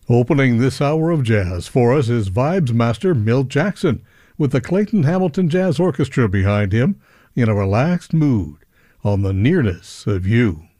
Opening this hour of jazz for us is vibes master Milt Jackson, with the Clayton Hamilton Jazz Orchestra behind him in a relaxed mood on the nearness of you.